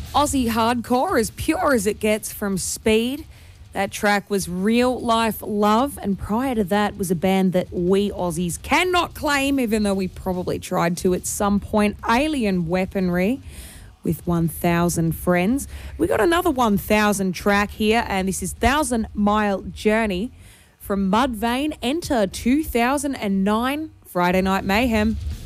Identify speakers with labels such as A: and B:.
A: Aussie hardcore, as pure as it gets from Speed. That track was Real Life Love, and prior to that was a band that we Aussies cannot claim, even though we probably tried to at some point, Alien Weaponry with 1000 Friends. We got another 1000 track here, and this is 1000 Mile Journey from Mudvayne. Enter 2009 Friday Night Mayhem.